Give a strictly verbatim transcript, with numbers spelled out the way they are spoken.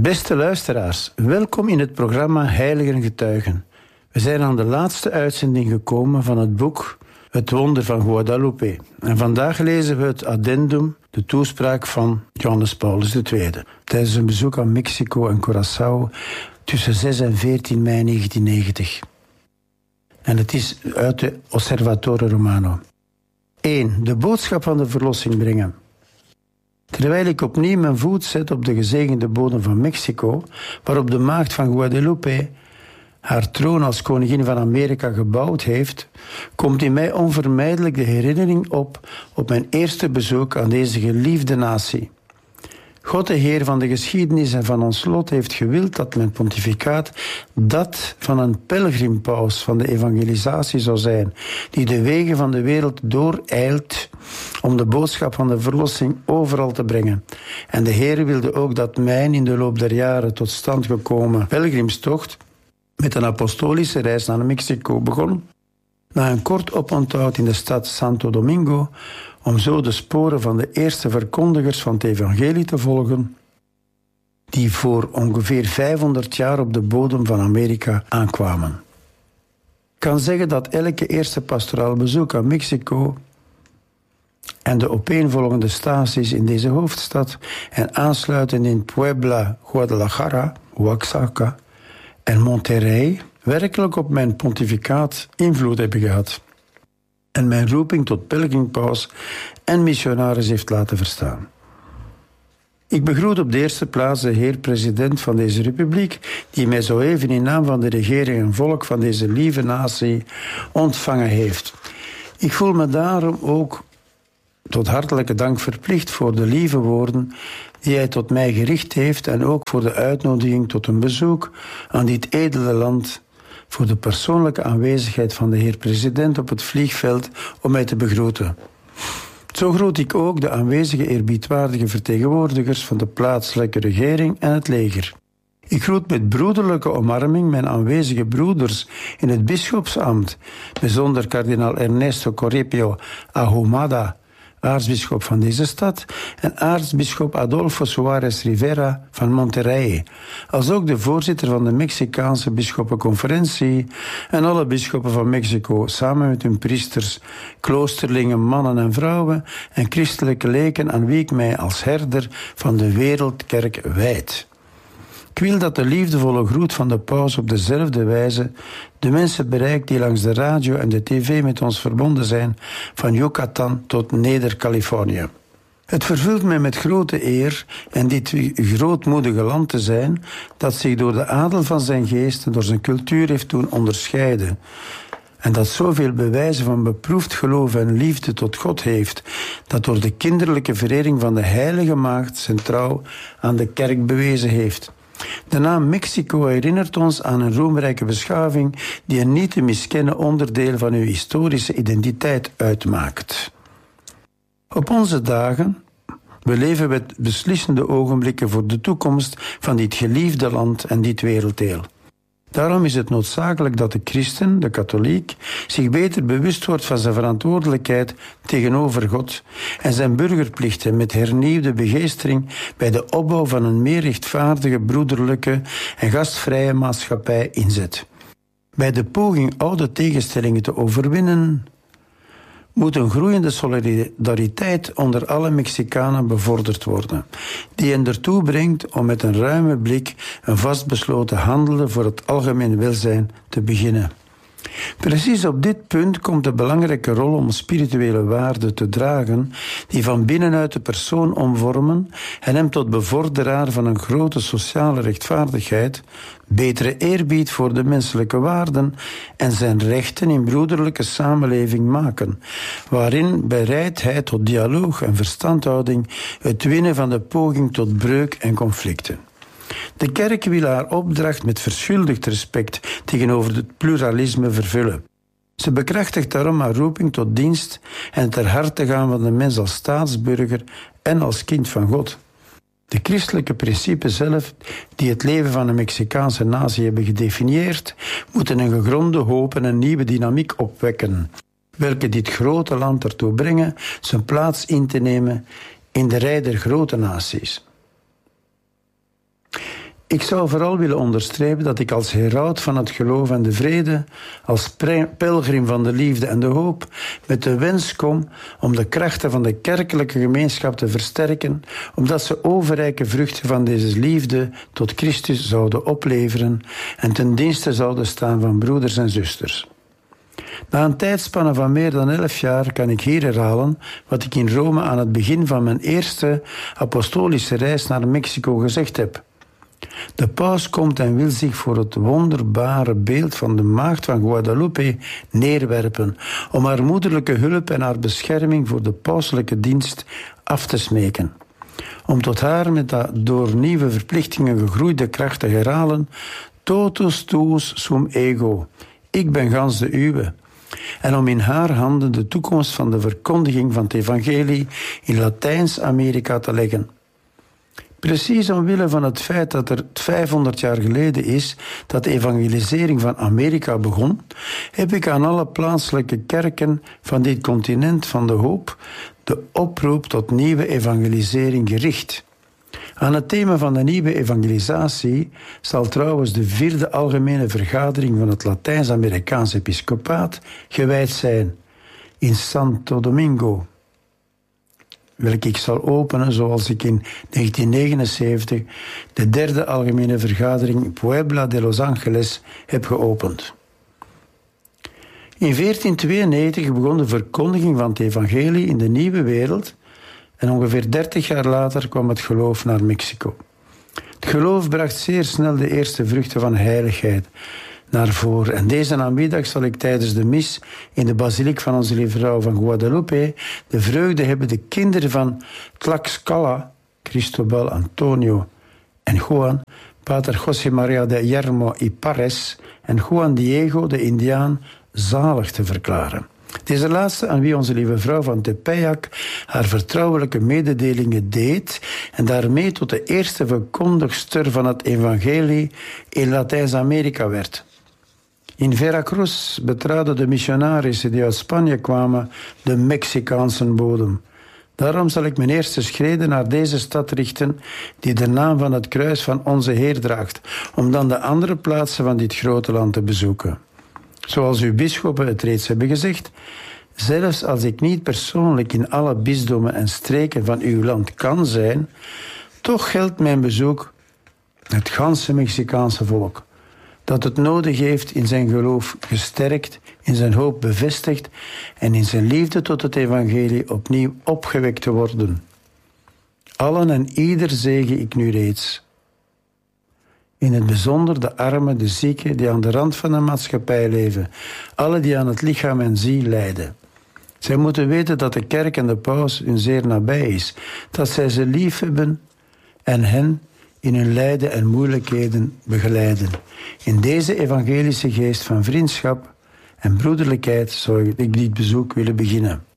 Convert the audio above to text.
Beste luisteraars, welkom in het programma Heiligen Getuigen. We zijn aan de laatste uitzending gekomen van het boek Het Wonder van Guadalupe. En vandaag lezen we het addendum, de toespraak van Johannes Paulus de Tweede, tijdens een bezoek aan Mexico en Curaçao tussen zes en veertien mei negentien negentig. En het is uit de Osservatore Romano. één. De boodschap van de verlossing brengen. Terwijl ik opnieuw mijn voet zet op de gezegende bodem van Mexico, waarop de maagd van Guadalupe haar troon als koningin van Amerika gebouwd heeft, komt in mij onvermijdelijk de herinnering op op mijn eerste bezoek aan deze geliefde natie. God, de Heer van de geschiedenis en van ons lot, heeft gewild dat mijn pontificaat dat van een pelgrimpaus van de evangelisatie zou zijn, die de wegen van de wereld dooreilt om de boodschap van de verlossing overal te brengen. En de Heer wilde ook dat mijn in de loop der jaren tot stand gekomen pelgrimstocht met een apostolische reis naar Mexico begon, na een kort oponthoud in de stad Santo Domingo, om zo de sporen van de eerste verkondigers van het evangelie te volgen, die voor ongeveer vijfhonderd jaar op de bodem van Amerika aankwamen. Ik kan zeggen dat elke eerste pastoraal bezoek aan Mexico en de opeenvolgende staties in deze hoofdstad en aansluitend in Puebla, Guadalajara, Oaxaca en Monterrey werkelijk op mijn pontificaat invloed hebben gehad en mijn roeping tot pelgrimpaus en missionaris heeft laten verstaan. Ik begroet op de eerste plaats de heer president van deze republiek, die mij zo even in naam van de regering en volk van deze lieve natie ontvangen heeft. Ik voel me daarom ook tot hartelijke dank verplicht voor de lieve woorden die hij tot mij gericht heeft en ook voor de uitnodiging tot een bezoek aan dit edele land, voor de persoonlijke aanwezigheid van de heer president op het vliegveld om mij te begroeten. Zo groet ik ook de aanwezige eerbiedwaardige vertegenwoordigers van de plaatselijke regering en het leger. Ik groet met broederlijke omarming mijn aanwezige broeders in het bisschopsambt, bijzonder kardinaal Ernesto Corripio Ahumada, aartsbisschop van deze stad, en aartsbisschop Adolfo Suarez Rivera van Monterrey, als ook de voorzitter van de Mexicaanse bisschoppenconferentie en alle bisschoppen van Mexico, samen met hun priesters, kloosterlingen, mannen en vrouwen en christelijke leken aan wie ik mij als herder van de wereldkerk wijd. Ik wil dat de liefdevolle groet van de paus op dezelfde wijze de mensen bereikt die langs de radio en de tv met ons verbonden zijn, van Yucatan tot Neder-Californië. Het vervult mij met grote eer en dit grootmoedige land te zijn, dat zich door de adel van zijn geest en door zijn cultuur heeft doen onderscheiden. En dat zoveel bewijzen van beproefd geloof en liefde tot God heeft, dat door de kinderlijke verering van de heilige maagd zijn trouw aan de kerk bewezen heeft. De naam Mexico herinnert ons aan een roemrijke beschaving die een niet te miskennen onderdeel van uw historische identiteit uitmaakt. Op onze dagen beleven we beslissende ogenblikken voor de toekomst van dit geliefde land en dit werelddeel. Daarom is het noodzakelijk dat de christen, de katholiek, zich beter bewust wordt van zijn verantwoordelijkheid tegenover God en zijn burgerplichten met hernieuwde begeestering bij de opbouw van een meer rechtvaardige, broederlijke en gastvrije maatschappij inzet. Bij de poging oude tegenstellingen te overwinnen, moet een groeiende solidariteit onder alle Mexicanen bevorderd worden, die hen ertoe brengt om met een ruime blik een vastbesloten handelen voor het algemeen welzijn te beginnen. Precies op dit punt komt de belangrijke rol om spirituele waarden te dragen die van binnenuit de persoon omvormen en hem tot bevorderaar van een grote sociale rechtvaardigheid, betere eerbied voor de menselijke waarden en zijn rechten in broederlijke samenleving maken, waarin bereidheid tot dialoog en verstandhouding het winnen van de poging tot breuk en conflicten. De kerk wil haar opdracht met verschuldigd respect tegenover het pluralisme vervullen. Ze bekrachtigt daarom haar roeping tot dienst en ter harte gaan van de mens als staatsburger en als kind van God. De christelijke principes zelf, die het leven van de Mexicaanse natie hebben gedefinieerd, moeten een gegronde hoop en een nieuwe dynamiek opwekken, welke dit grote land ertoe brengen zijn plaats in te nemen in de rij der grote naties. Ik zou vooral willen onderstrepen dat ik als heraut van het geloof en de vrede, als pre- pelgrim van de liefde en de hoop, met de wens kom om de krachten van de kerkelijke gemeenschap te versterken, omdat ze overrijke vruchten van deze liefde tot Christus zouden opleveren en ten dienste zouden staan van broeders en zusters. Na een tijdspanne van meer dan elf jaar kan ik hier herhalen wat ik in Rome aan het begin van mijn eerste apostolische reis naar Mexico gezegd heb. De paus komt en wil zich voor het wonderbare beeld van de maagd van Guadalupe neerwerpen, om haar moederlijke hulp en haar bescherming voor de pauselijke dienst af te smeken. Om tot haar met dat door nieuwe verplichtingen gegroeide kracht te herhalen: totus tuus sum ego, ik ben gans de uwe. En om in haar handen de toekomst van de verkondiging van het evangelie in Latijns-Amerika te leggen. Precies omwille van het feit dat er vijfhonderd jaar geleden is dat de evangelisering van Amerika begon, heb ik aan alle plaatselijke kerken van dit continent van de hoop de oproep tot nieuwe evangelisering gericht. Aan het thema van de nieuwe evangelisatie zal trouwens de vierde algemene vergadering van het Latijns-Amerikaans episcopaat gewijd zijn in Santo Domingo, welke ik zal openen zoals ik in negentien negenenzeventig de derde algemene vergadering Puebla de Los Angeles heb geopend. In veertien tweeënnegentig begon de verkondiging van het evangelie in de nieuwe wereld en ongeveer dertig jaar later kwam het geloof naar Mexico. Het geloof bracht zeer snel de eerste vruchten van heiligheid naar voren. En deze namiddag zal ik tijdens de mis in de basiliek van Onze Lieve Vrouw van Guadalupe de vreugde hebben de kinderen van Tlaxcala, Cristobal Antonio en Juan, pater José María de Yermo y Pares en Juan Diego, de Indiaan, zalig te verklaren. Deze laatste, aan wie Onze Lieve Vrouw van Tepeyac haar vertrouwelijke mededelingen deed en daarmee tot de eerste verkondigster van het evangelie in Latijns-Amerika werd. In Veracruz betraden de missionarissen die uit Spanje kwamen de Mexicaanse bodem. Daarom zal ik mijn eerste schreden naar deze stad richten, die de naam van het kruis van onze Heer draagt, om dan de andere plaatsen van dit grote land te bezoeken. Zoals uw bisschoppen het reeds hebben gezegd, zelfs als ik niet persoonlijk in alle bisdommen en streken van uw land kan zijn, toch geldt mijn bezoek het ganse Mexicaanse volk, dat het nodig heeft in zijn geloof gesterkt, in zijn hoop bevestigd en in zijn liefde tot het evangelie opnieuw opgewekt te worden. Allen en ieder zegen ik nu reeds. In het bijzonder de armen, de zieken die aan de rand van de maatschappij leven, alle die aan het lichaam en ziel lijden. Zij moeten weten dat de kerk en de paus hun zeer nabij is, dat zij ze lief hebben en hen in hun lijden en moeilijkheden begeleiden. In deze evangelische geest van vriendschap en broederlijkheid zou ik dit bezoek willen beginnen.